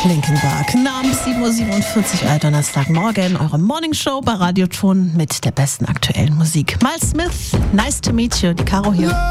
Linkin Park. Namen 7:47 Uhr, Donnerstagmorgen, eure Morningshow bei Radio Ton mit der besten aktuellen Musik. Miles Smith, nice to meet you, die Caro hier.